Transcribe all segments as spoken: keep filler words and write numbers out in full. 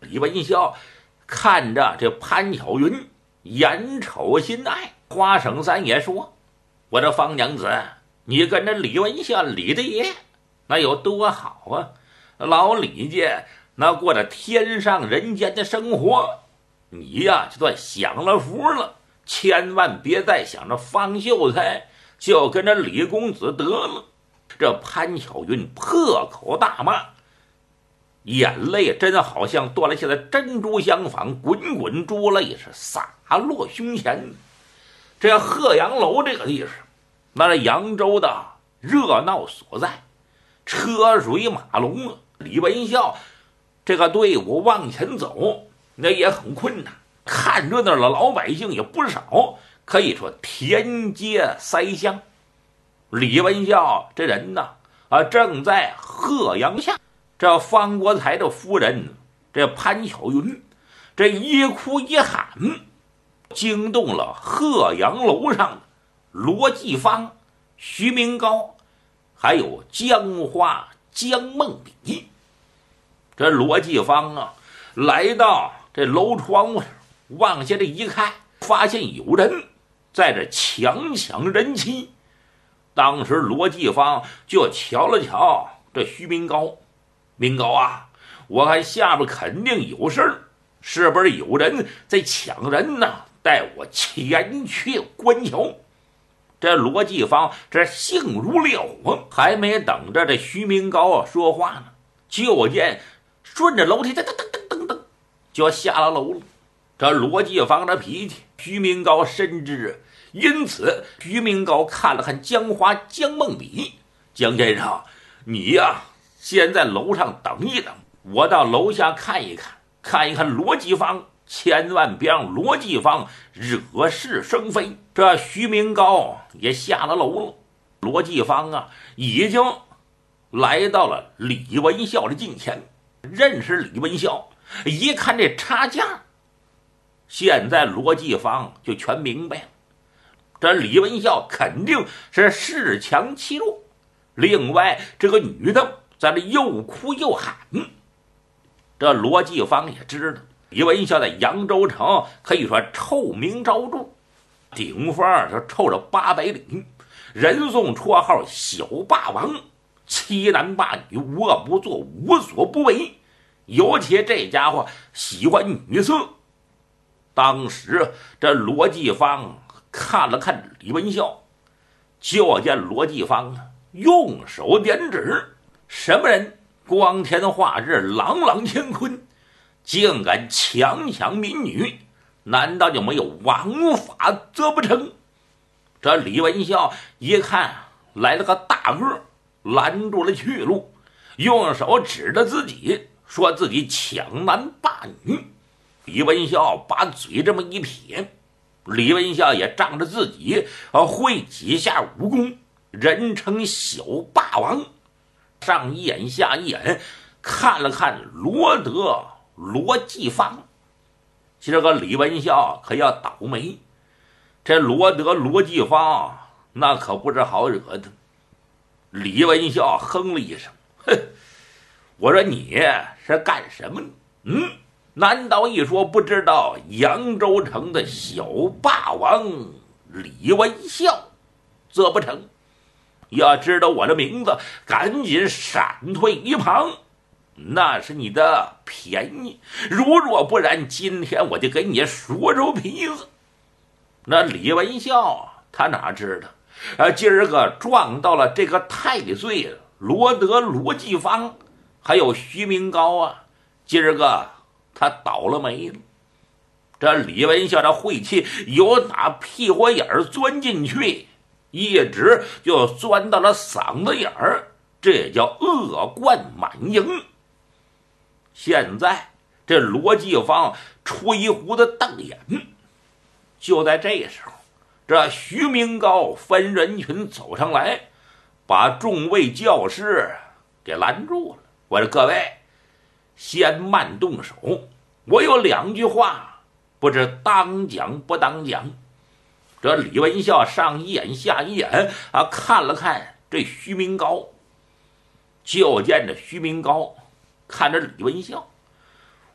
李文孝看着这潘巧云，眼瞅心爱。花生三爷说：“我这方娘子，你跟着李文孝李大爷那有多好啊？老李家那过着天上人间的生活，你呀就算享了福了，千万别再想着方秀才，就跟着李公子得了。”这潘巧云破口大骂，眼泪真好像断了下的珍珠相仿，滚滚珠泪是洒落胸前。这鹤阳楼这个地方，那是扬州的热闹所在，车水马龙啊。李文孝这个队伍往前走，那也很困难。看热闹的老百姓也不少，可以说田街塞乡。李文孝这人呢，啊，正在鹤阳下，这方国才的夫人，这潘巧云，这一哭一喊，惊动了鹤阳楼上罗继芳、徐明高，还有江花、江梦比。这罗继芳啊，来到这楼窗户上，往下这一看，发现有人在这强抢人妻。当时罗继芳就瞧了瞧这徐明高，明高啊，我看下边肯定有事儿，是不是有人在抢人呢？带我前去观瞧。这罗继芳这性如烈火，还没等着这徐明高啊说话呢，就见顺着楼梯噔噔噔噔噔就下了楼了。这罗继芳的脾气，徐明高深知，因此徐明高看了看江花、江梦比，江先生，你呀先在楼上等一等，我到楼下看一看，看一看罗继芳，千万别让罗继芳惹是生非。这徐明高也下了楼了，罗继芳啊已经来到了李文孝的近前，认识李文孝，一看这差价，现在罗继芳就全明白了，这李文孝肯定是恃强欺弱。另外这个女的在这又哭又喊，这罗继芳也知道李文孝在扬州城可以说臭名昭著，顶峰就臭着八百里，人送绰号小霸王，欺男霸女，无恶不作，无所不为，尤其这家伙喜欢女色。当时这罗继芳看了看李文孝，就见罗继芳啊用手点指，什么人光天化日，朗朗乾坤，竟敢强抢民女，难道就没有王法则不成？这李文孝一看来了个大个，拦住了去路，用手指着自己，说自己强男霸女。李文孝把嘴这么一撇，李文孝也仗着自己啊会几下武功，人称小霸王，上一眼下一眼看了看罗德、罗继芳，这个李文孝可要倒霉。这罗德、罗继芳那可不是好惹的。李文孝哼了一声，哼，我说你是干什么呢？嗯，难道一说不知道扬州城的小霸王李文孝则不成？要知道我的名字，赶紧闪退一旁，那是你的便宜。如若不然，今天我就给你说说皮子。那李文孝他哪知道啊，今儿个撞到了这个太岁罗德、罗继芳还有徐明高啊，今儿个他倒了霉了。这李文孝的晦气由打屁股眼儿钻进去，一直就钻到了嗓子眼儿，这叫恶贯满盈。现在这罗继芳吹胡子瞪眼，就在这时候，这徐明高分人群走上来，把众位教师给拦住了。我说各位，先慢动手，我有两句话，不知当讲不当讲。这李文孝上一眼下一眼啊，看了看这徐明高，就见着徐明高看着李文孝，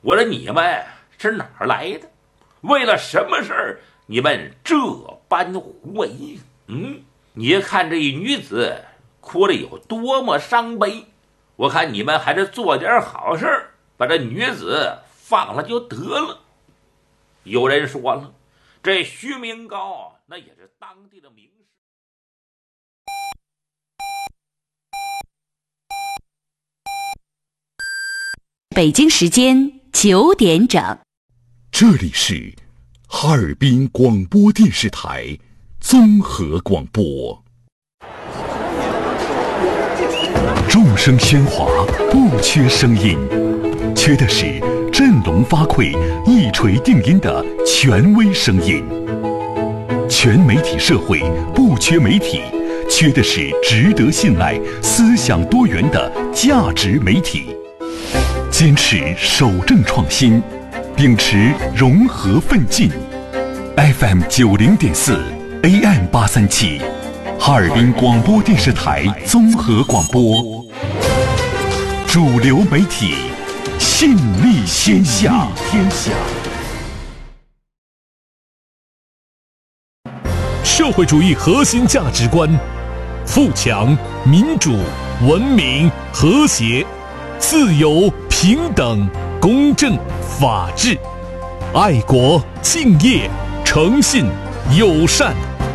我说你们是哪儿来的？为了什么事儿你们这般胡为？嗯，你看这一女子哭得有多么伤悲，我看你们还是做点好事儿，把这女子放了就得了。有人说了，这徐明高那也是当地的名士。 北京时间九点整， 这里是哈尔滨广播电视台综合广播。众声喧哗，不缺声音，缺的是振聋发聩、一锤定音的权威声音。全媒体社会不缺媒体，缺的是值得信赖、思想多元的价值媒体。坚持守正创新，秉持融合奋进。F M 九零点四 A M 八三七，哈尔滨广播电视台综合广播，主流媒体，信力天下。天下。 社会主义核心价值观：富强、民主、文明、和谐、自由、平等、公正、法治、爱国、敬业、诚信、友善。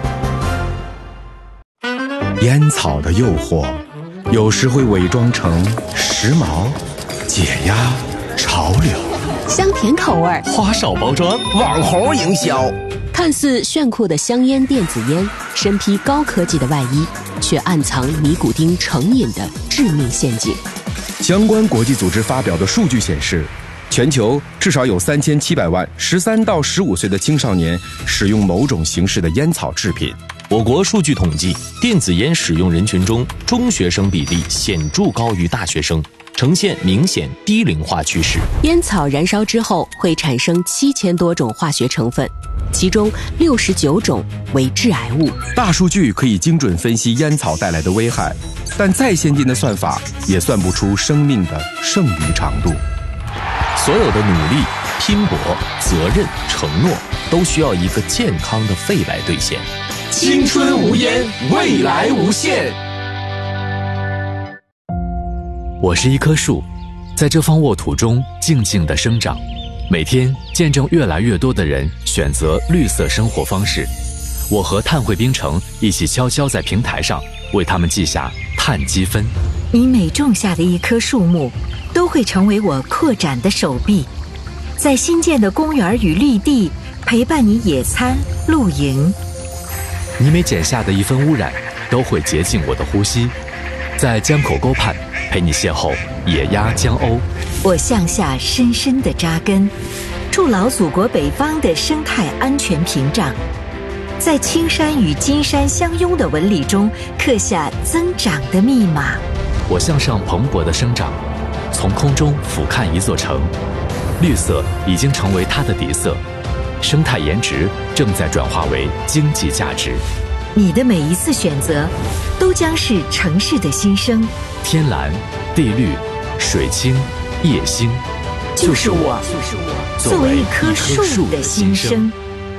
烟草的诱惑有时会伪装成时髦、解压、潮流， 香甜口味， 花哨包装，网红营销。 看似炫酷的香烟电子烟，身披高科技的外衣，却暗藏尼古丁成瘾的致命陷阱。 相关国际组织发表的数据显示，全球至少有三千七百万十三到十五岁的青少年使用某种形式的烟草制品。 我国数据统计，电子烟使用人群中，中学生比例显著高于大学生，呈现明显低龄化趋势。 烟草燃烧之后会产生七千多种化学成分，其中六十九种为致癌物。 大数据可以精准分析烟草带来的危害，但再先进的算法也算不出生命的剩余长度。 所有的努力、拼搏、责任、承诺，都需要一个健康的肺来兑现。 青春无烟，未来无限。 我是一棵树，在这方沃土中静静地生长，每天见证越来越多的人选择绿色生活方式。我和碳汇冰城一起悄悄在平台上为他们记下碳积分。 你每种下的一棵树木，都会成为我扩展的手臂，在新建的公园与绿地陪伴你野餐、露营。 你每剪下的一分污染，都会洁净我的呼吸，在江口沟畔陪你邂逅野鸭江鸥。 我向下深深地扎根，筑牢祖国北方的生态安全屏障，在青山与金山相拥的纹理中刻下增长的密码。 我向上蓬勃地生长，从空中俯瞰一座城，绿色已经成为它的底色，生态颜值正在转化为经济价值。 你的每一次选择，都将是城市的新生。 天蓝、地绿、水清、夜星， 就是我，就是我，作为一棵树的新生。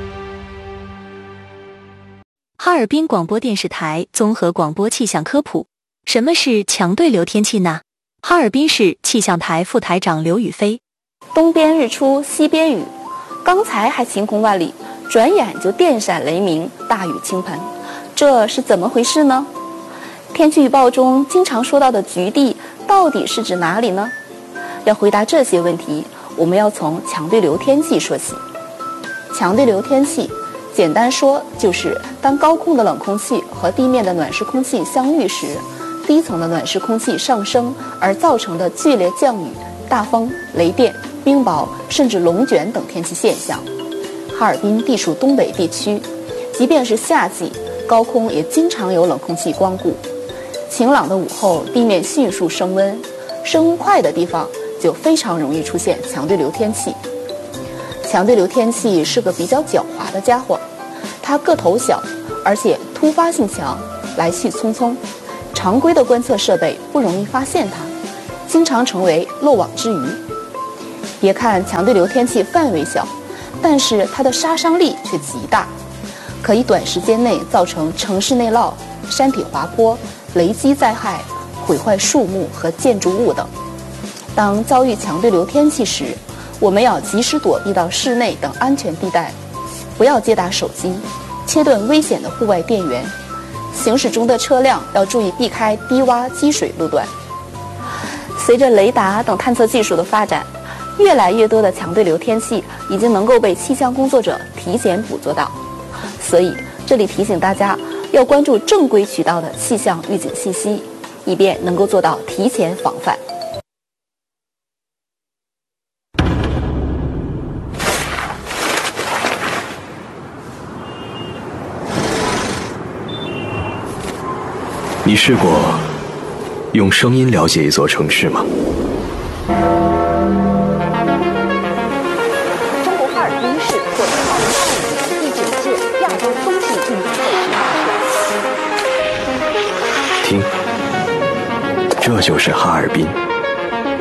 哈尔滨广播电视台综合广播气象科普。什么是强对流天气呢？哈尔滨市气象台副台长刘宇飞： 东边日出西边雨，刚才还晴空万里，转眼就电闪雷鸣，大雨倾盆，这是怎么回事呢？天气预报中经常说到的局地到底是指哪里呢？要回答这些问题，我们要从强对流天气说起。强对流天气简单说就是当高空的冷空气和地面的暖湿空气相遇时，低层的暖湿空气上升而造成的剧烈降雨、大风、雷电、冰雹甚至龙卷等天气现象。哈尔滨地处东北地区，即便是夏季，高空也经常有冷空气光顾。晴朗的午后，地面迅速升温，升温快的地方就非常容易出现强对流天气。强对流天气是个比较狡猾的家伙，它个头小，而且突发性强，来去匆匆，常规的观测设备不容易发现它，经常成为漏网之鱼。 别看强对流天气范围小，但是它的杀伤力却极大，可以短时间内造成城市内涝、山体滑坡、雷击灾害、毁坏树木和建筑物等。当遭遇强对流天气时，我们要及时躲避到室内等安全地带，不要接打手机，切断危险的户外电源。行驶中的车辆要注意避开低洼积水路段。随着雷达等探测技术的发展，越来越多的强对流天气已经能够被气象工作者提前捕捉到。所以这里提醒大家要关注正规渠道的气象预警信息，以便能够做到提前防范。 你试过用声音了解一座城市吗？ 中国哈尔滨市获得二零二五年第九届亚洲冬季运动会。 听，这就是哈尔滨。